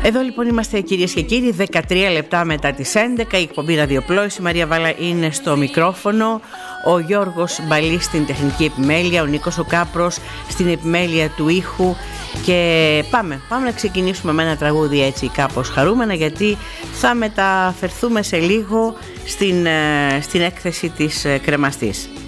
Εδώ λοιπόν είμαστε, κυρίες και κύριοι, 13 λεπτά μετά τις 11, η εκπομπή Ραδιοπλόηση. Η Μαρία Βάλα είναι στο μικρόφωνο, ο Γιώργος Μπαλής στην τεχνική επιμέλεια, ο Νίκος ο Κάπρος στην επιμέλεια του ήχου. Και πάμε να ξεκινήσουμε με ένα τραγούδι έτσι κάπως χαρούμενα, γιατί θα μεταφερθούμε σε λίγο στην έκθεση της κρεμαστής.